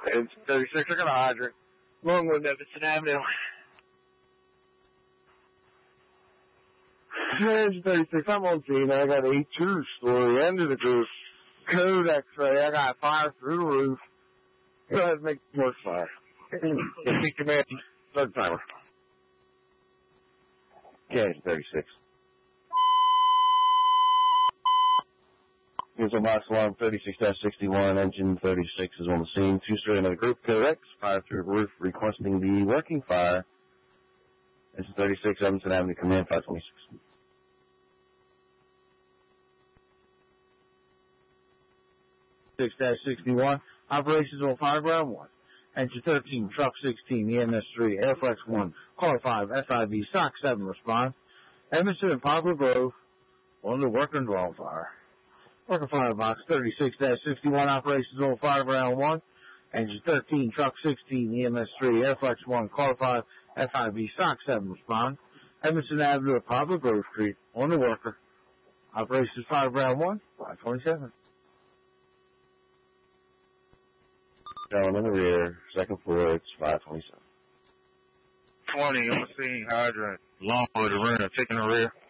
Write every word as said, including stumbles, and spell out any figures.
It's thirty-six, I got a hydrant. Longwood, Evanston Avenue. It's thirty-six, I'm on scene. I got a true story. End of the group. Code X-ray. I got fire through the roof. Go ahead and make more fire. Speak command. Start timer. Okay, thirty-six. Here's a box alarm thirty-six sixty-one. Engine thirty-six is on the scene. Two-story another group. Code X. Fire through the roof. Requesting the working fire. Engine thirty-six, Evanston Avenue. Command five twenty-six. six sixty-one, operations on fire ground one. Engine thirteen, truck sixteen, E M S three, Airflex one, car five, S I V, SOC seven, respond. Evanston and Poplar Grove on the worker and dwelling fire. Worker fire box thirty-six sixty-one, operations on fire ground one. Engine thirteen, truck sixteen, E M S three, Airflex one, car five, S I V, SOC seven, respond. Evanston Avenue at Poplar Grove Street on the worker. Operations fire ground one, five twenty-seven. Down in the rear, second floor, it's five twenty-seven. twenty, on the scene, hydrant. Longwood, Arena, taking the rear.